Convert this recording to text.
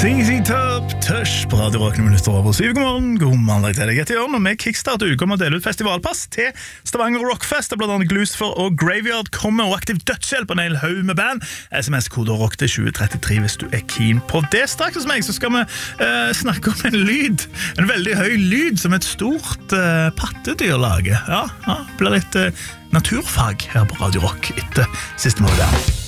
ZZ Top, Tøsh på Radio Rock minutter over 7. God morgen, god mandag til deg etter hjørnet. Og vi kickstarter uka med å dele ut festivalpass til Stavanger Rockfest. Blant annet Glucifer og Graveyard kommer, og Aktiv Dødshjelp og en hel haug med band. SMS-kode rock til 2033 hvis du er keen på det. Straks hos meg så skal vi snakke om en lyd, en veldig høy lyd som et stort pattedyr lager. Ja, blir litt naturfag her på Radio Rock etter siste mål der.